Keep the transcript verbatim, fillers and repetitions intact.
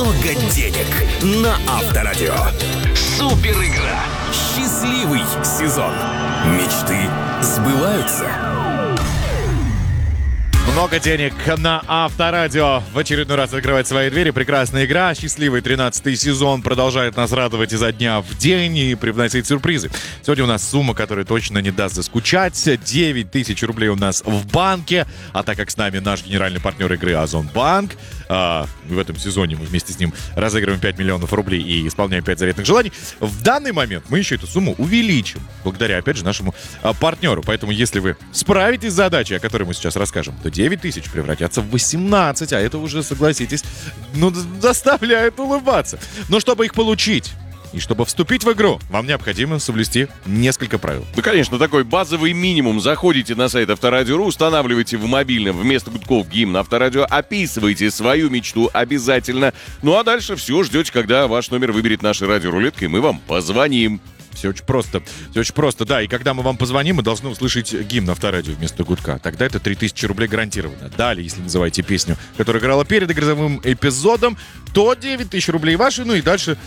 много денег на Авторадио. Супер игра. Счастливый сезон. Мечты сбываются. Много денег на Авторадио. В очередной раз открывает свои двери. Прекрасная игра. Счастливый тринадцатый сезон продолжает нас радовать изо дня в день и привносить сюрпризы. Сегодня у нас сумма, которая точно не даст заскучать. девять тысяч рублей у нас в банке. А так как с нами наш генеральный партнер игры Озонбанк, а, в этом сезоне мы вместе с ним разыгрываем пять миллионов рублей и исполняем пять заветных желаний. В данный момент мы еще эту сумму увеличим. Благодаря, опять же, нашему а, партнеру. Поэтому, если вы справитесь с задачей, о которой мы сейчас расскажем, то девять тысяч превратятся в восемнадцать, а это уже, согласитесь, ну, заставляет улыбаться. Но чтобы их получить и чтобы вступить в игру, вам необходимо соблюсти несколько правил. Ну, конечно, такой базовый минимум. Заходите на сайт Авторадио.ру, устанавливайте в мобильном вместо гудков гимн Авторадио, описывайте свою мечту обязательно. Ну, а дальше все, ждете, когда ваш номер выберет наша радиорулетка, и мы вам позвоним. Все очень просто. Все очень просто, да. И когда мы вам позвоним, мы должны услышать гимн Авторадио вместо гудка. Тогда это три тысячи рублей гарантированно. Далее, если называете песню, которая играла перед игровым эпизодом, то девять тысяч рублей ваши. Ну и дальше